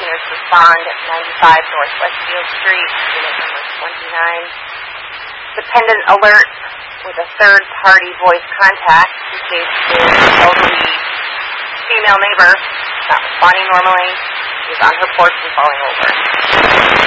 units respond at 95 Northwest Field Street, unit number 29. Dependent alert with a third-party voice contact who states his elderly female neighbor not responding normally. She is on her porch and falling over.